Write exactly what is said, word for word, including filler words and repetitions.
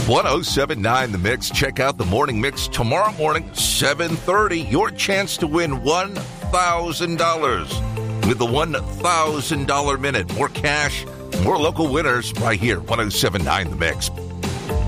ten seventy-nine The Mix. Check out the Morning Mix tomorrow morning, seven thirty. Your chance to win one thousand dollars with the one thousand dollars Minute. More cash, more local winners right here, ten seventy-nine The Mix.